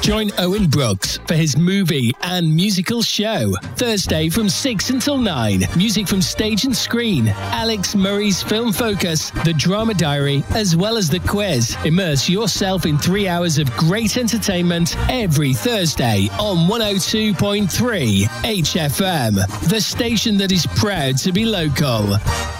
Join Owen Brooks for his movie and musical show. Thursday from 6 until 9. Music from stage and screen. Alex Murray's Film Focus, The Drama Diary, as well as the quiz. Immerse yourself in 3 hours of great entertainment every Thursday on 102.3 HFM, the station that is proud to be local.